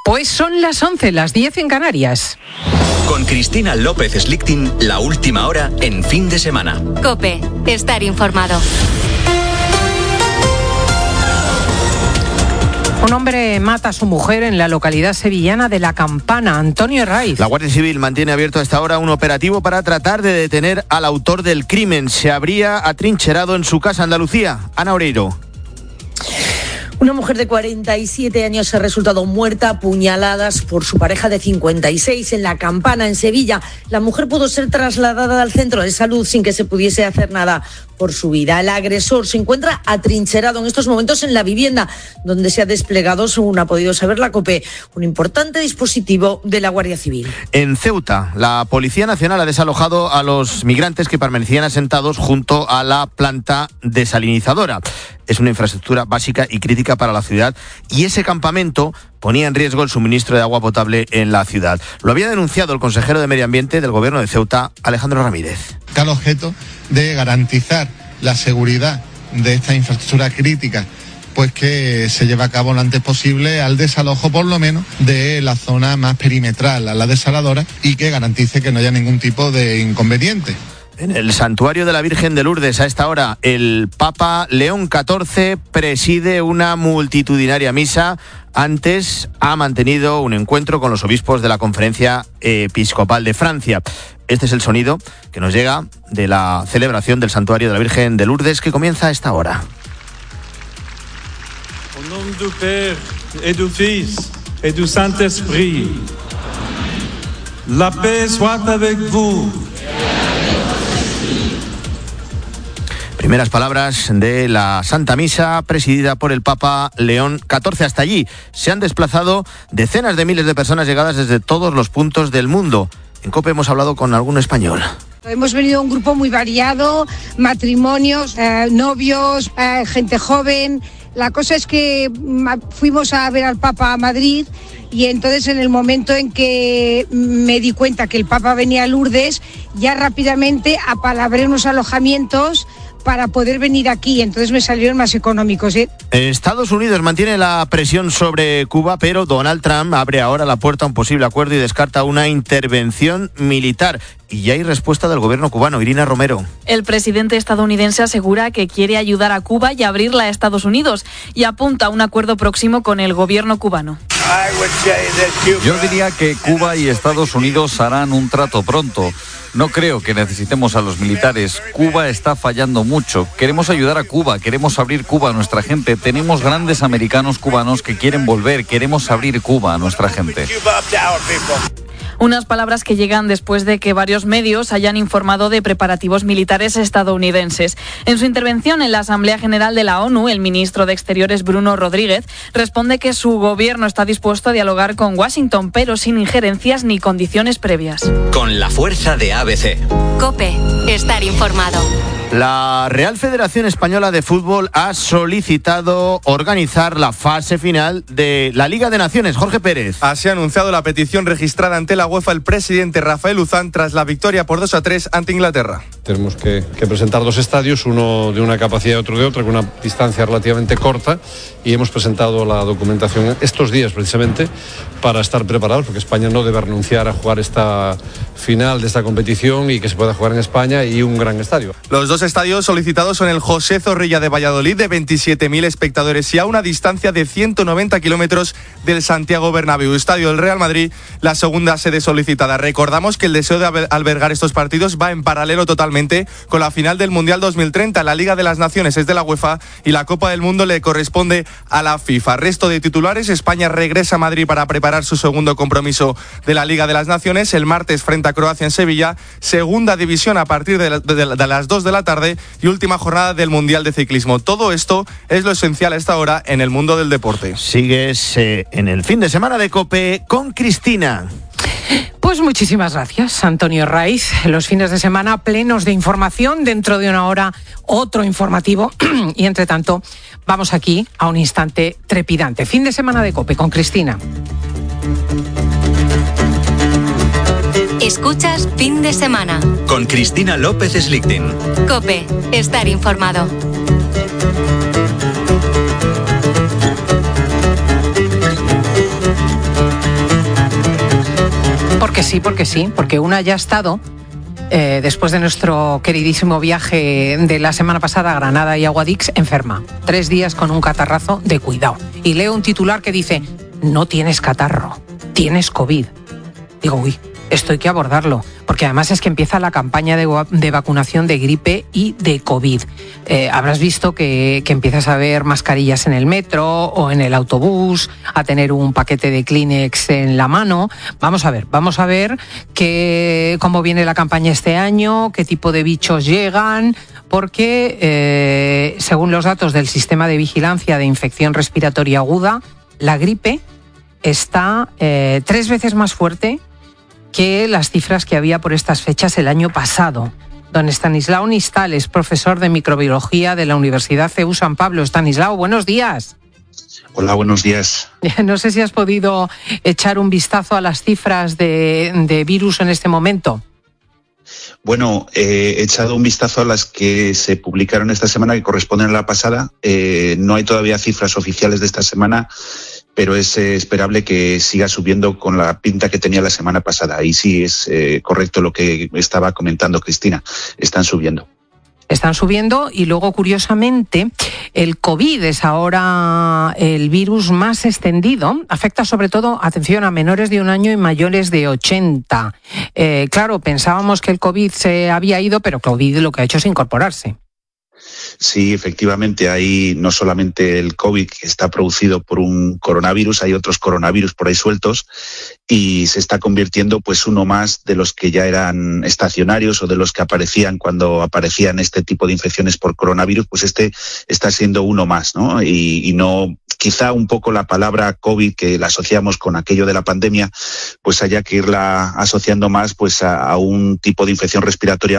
Pues son las 11, las 10 en Canarias. Con Cristina López Slichting, la última hora en Fin de Semana. COPE, estar informado. Un hombre mata a su mujer en la localidad sevillana de La Campana. Antonio Herraiz. La Guardia Civil mantiene abierto a esta hora un operativo para tratar de detener al autor del crimen. Se habría atrincherado en su casa Andalucía. Ana Oreiro. Una mujer de 47 años ha resultado muerta a puñaladas por su pareja de 56 en La Campana, en Sevilla. La mujer pudo ser trasladada al centro de salud sin que se pudiese hacer nada por su vida. El agresor se encuentra atrincherado en estos momentos en la vivienda, donde se ha desplegado, según ha podido saber la COPE, un importante dispositivo de la Guardia Civil. En Ceuta, la Policía Nacional ha desalojado a los migrantes que permanecían asentados junto a la planta desalinizadora. Es una infraestructura básica y crítica para la ciudad y ese campamento ponía en riesgo el suministro de agua potable en la ciudad. Lo había denunciado el consejero de Medio Ambiente del Gobierno de Ceuta, Alejandro Ramírez. Al objeto de garantizar la seguridad de esta infraestructura crítica, pues que se lleve a cabo lo antes posible al desalojo, por lo menos, de la zona más perimetral a la desaladora y que garantice que no haya ningún tipo de inconveniente. En el santuario de la Virgen de Lourdes, a esta hora, el Papa León XIV preside una multitudinaria misa. Antes ha mantenido un encuentro con los obispos de la Conferencia Episcopal de Francia. Este es el sonido que nos llega de la celebración del santuario de la Virgen de Lourdes, que comienza a esta hora. Au nom du Père et du Fils et du Saint-Esprit, la paix soit avec vous. Primeras palabras de la Santa Misa presidida por el Papa León XIV. Hasta allí se han desplazado decenas de miles de personas llegadas desde todos los puntos del mundo. En COPE hemos hablado con algún español. Hemos venido un grupo muy variado, matrimonios, novios, gente joven. La cosa es que fuimos a ver al Papa a Madrid y entonces en el momento en que me di cuenta que el Papa venía a Lourdes, ya rápidamente apalabré unos alojamientos para poder venir aquí, entonces me salieron más económicos. Estados Unidos mantiene la presión sobre Cuba, pero Donald Trump abre ahora la puerta a un posible acuerdo y descarta una intervención militar. Y ya hay respuesta del gobierno cubano. Irina Romero. El presidente estadounidense asegura que quiere ayudar a Cuba y abrirla a Estados Unidos y apunta a un acuerdo próximo con el gobierno cubano. Yo diría que Cuba y Estados Unidos harán un trato pronto. No creo que necesitemos a los militares. Cuba está fallando mucho. Queremos ayudar a Cuba, queremos abrir Cuba a nuestra gente. Tenemos grandes americanos cubanos que quieren volver. Queremos abrir Cuba a nuestra gente. Unas palabras que llegan después de que varios medios hayan informado de preparativos militares estadounidenses. En su intervención en la Asamblea General de la ONU, el ministro de Exteriores Bruno Rodríguez responde que su gobierno está dispuesto a dialogar con Washington, pero sin injerencias ni condiciones previas. Con la fuerza de ABC. COPE, estar informado. La Real Federación Española de Fútbol ha solicitado organizar la fase final de la Liga de Naciones. Jorge Pérez. Así ha anunciado la petición registrada ante la UEFA el presidente Rafael Luzán tras la victoria por 2-3 ante Inglaterra. Tenemos que presentar dos estadios, uno de una capacidad y otro de otra, con una distancia relativamente corta, y hemos presentado la documentación estos días precisamente para estar preparados, porque España no debe renunciar a jugar esta final de esta competición y que se pueda jugar en España y un gran estadio. Los dos estadios solicitados son el José Zorrilla de Valladolid, de 27.000 espectadores y a una distancia de 190 kilómetros del Santiago Bernabéu. Estadio del Real Madrid, la segunda sede solicitada. Recordamos que el deseo de albergar estos partidos va en paralelo totalmente con la final del Mundial 2030. La Liga de las Naciones es de la UEFA y la Copa del Mundo le corresponde a la FIFA. Resto de titulares: España regresa a Madrid para preparar su segundo compromiso de la Liga de las Naciones el martes frente a Croacia en Sevilla. Segunda división a partir de las 2 de la tarde y última jornada del Mundial de Ciclismo. Todo esto es lo esencial a esta hora en el mundo del deporte. Sigues en el fin de semana de COPE con Cristina. Pues muchísimas gracias, Antonio Herraiz. Los fines de semana plenos de información. Dentro de una hora, otro informativo. Y entre tanto, vamos aquí a un instante trepidante. Fin de semana de COPE con Cristina. Escuchas Fin de Semana. Con Cristina López Slichting. COPE, estar informado. Sí, porque una ya ha estado, después de nuestro queridísimo viaje de la semana pasada a Granada y Aguadix, enferma. 3 días con un catarrazo de cuidado. Y leo un titular que dice, no tienes catarro, tienes COVID. Digo, uy, esto hay que abordarlo, porque además es que empieza la campaña de vacunación de gripe y de COVID. Habrás visto que empiezas a ver mascarillas en el metro o en el autobús, a tener un paquete de Kleenex en la mano. Vamos a ver cómo viene la campaña este año, qué tipo de bichos llegan, porque según los datos del Sistema de Vigilancia de Infección Respiratoria Aguda, la gripe está 3 veces más fuerte que las cifras que había por estas fechas el año pasado. Don Estanislao Nistal es profesor de microbiología de la Universidad CEU San Pablo. Estanislao, buenos días. Hola, buenos días. No sé si has podido echar un vistazo a las cifras de virus en este momento. Bueno, he echado un vistazo a las que se publicaron esta semana, que corresponden a la pasada. No hay todavía cifras oficiales de esta semana, pero es esperable que siga subiendo con la pinta que tenía la semana pasada. Y sí, es correcto lo que estaba comentando Cristina. Están subiendo. Están subiendo y luego, curiosamente, el COVID es ahora el virus más extendido. Afecta sobre todo, atención, a menores de 1 año y mayores de 80. Claro, pensábamos que el COVID se había ido, pero COVID lo que ha hecho es incorporarse. Sí, efectivamente, hay no solamente el COVID que está producido por un coronavirus, hay otros coronavirus por ahí sueltos y se está convirtiendo pues uno más de los que ya eran estacionarios o de los que aparecían cuando aparecían este tipo de infecciones por coronavirus, pues este está siendo uno más, ¿no? Y no, quizá un poco la palabra COVID, que la asociamos con aquello de la pandemia, pues haya que irla asociando más pues a un tipo de infección respiratoria